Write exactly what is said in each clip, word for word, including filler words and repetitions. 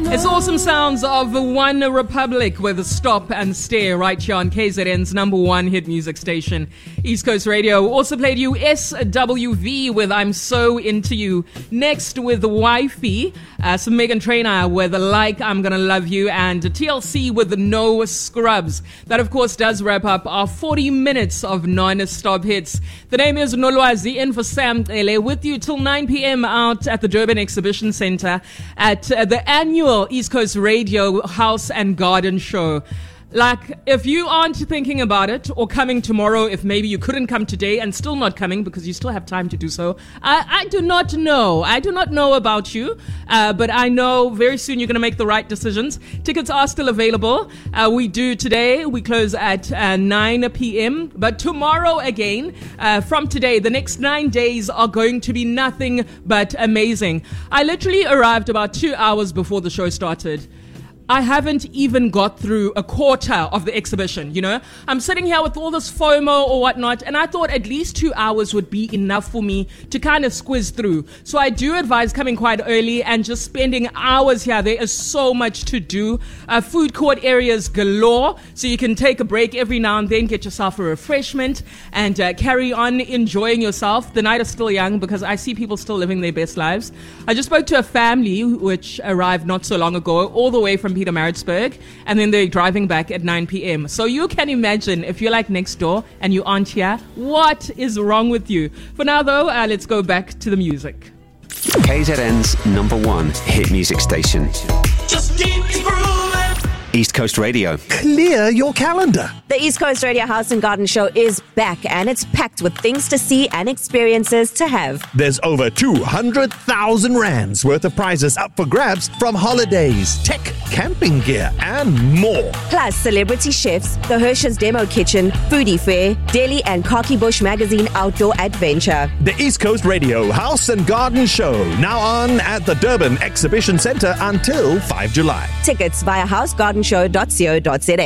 It's awesome sounds of One Republic with a Stop and Stare right here on K Z N's number one hit music station, East Coast Radio. Also played you S W V with I'm So Into You. Next with Wifey, uh, some Meghan Trainor with Like I'm Gonna Love You, and T L C with No Scrubs. That of course does wrap up our forty minutes of non-stop hits. The name is Nolwazi, in for Sam Ele, with you till nine p.m. out at the Durban Exhibition Centre at uh, the annual East Coast Radio House and Garden Show. Like, if you aren't thinking about it or coming tomorrow, if maybe you couldn't come today and still not coming because you still have time to do so, I, I do not know. I do not know about you, uh, but I know very soon you're going to make the right decisions. Tickets are still available. Uh, we do today. We close at uh, nine p.m. But tomorrow again, uh, from today, the next nine days are going to be nothing but amazing. I literally arrived about two hours before the show started. I haven't even got through a quarter of the exhibition, you know. I'm sitting here with all this FOMO or whatnot, and I thought at least two hours would be enough for me to kind of squeeze through. So I do advise coming quite early and just spending hours here. There is so much to do. Uh, food court areas galore, so you can take a break every now and then, get yourself a refreshment, and uh, carry on enjoying yourself. The night is still young because I see people still living their best lives. I just spoke to a family which arrived not so long ago, all the way from Pietermaritzburg, and then they're driving back at nine p.m. So you can imagine, if you're like next door and you aren't here, what is wrong with you? For now though, uh, let's go back to the music. K Z N's number one hit music station. Just keep grooving. East Coast Radio. Clear your calendar. The East Coast Radio House and Garden Show is back, and it's packed with things to see and experiences to have. There's over two hundred thousand rands worth of prizes up for grabs, from holidays, tech, camping gear, and more. Plus, celebrity chefs, the Hershey's Demo Kitchen, Foodie Fair, Delhi and Khaki Bush Magazine Outdoor Adventure. The East Coast Radio House and Garden Show, now on at the Durban Exhibition Centre until the fifth of July. Tickets via house garden show dot co dot za.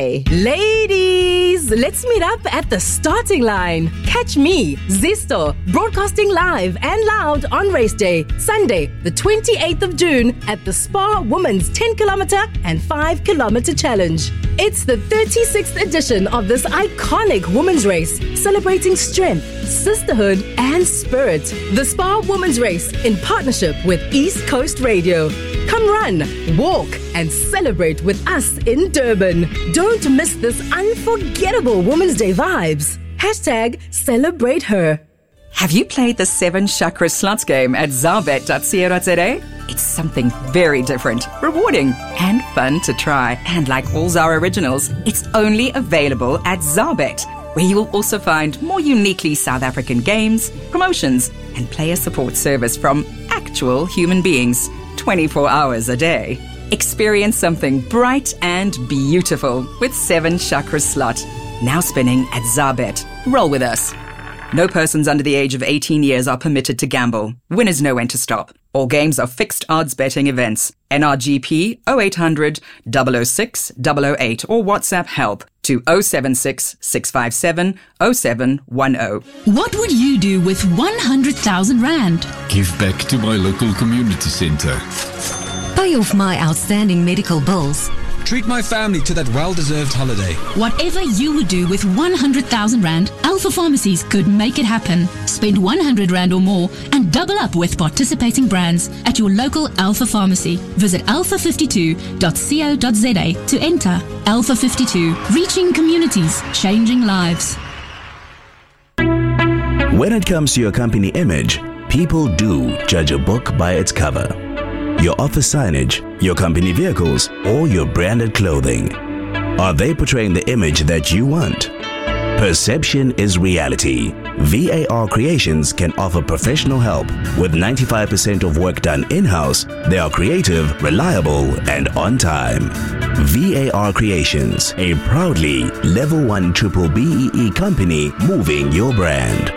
Ladies, let's meet up at the starting line. Catch me, Zesto, broadcasting live and loud on race day, Sunday, the twenty-eighth of June at the Spa Women's ten kilometer and five kilometer challenge. It's the thirty-sixth edition of this iconic women's race, celebrating strength, sisterhood, and spirit. The Spa Women's Race in partnership with East Coast Radio. Come run, walk, and celebrate with us in Durban. Don't miss this unforgettable Women's Day vibes. Hashtag celebrate her. Have you played the Seven Chakra Slots game at zarbet dot co dot za? It's something very different, rewarding, and fun to try. And like all Zara originals, it's only available at Zarbet, where you will also find more uniquely South African games, promotions, and player support service from actual human beings, twenty-four hours a day. Experience something bright and beautiful with Seven Chakra Slot, now spinning at Zarbet. Roll with us. No persons under the age of eighteen years are permitted to gamble. Winners know when to stop. All games are fixed odds betting events. N R G P oh eight hundred, double oh six, double oh eight or WhatsApp help to oh seven six, six five seven, oh seven one oh. What would you do with one hundred thousand rand? Give back to my local community centre. Pay off my outstanding medical bills. Treat my family to that well-deserved holiday. Whatever you would do with one hundred thousand rand, Alpha Pharmacies could make it happen. Spend one hundred rand or more and double up with participating brands at your local Alpha Pharmacy. Visit alpha fifty-two dot co dot za to enter. Alpha fifty-two, reaching communities, changing lives. When it comes to your company image, people do judge a book by its cover. Your office signage, your company vehicles, or your branded clothing. Are they portraying the image that you want? Perception is reality. V A R Creations can offer professional help. With ninety-five percent of work done in-house, they are creative, reliable, and on time. V A R Creations, a proudly level one triple B E E company moving your brand.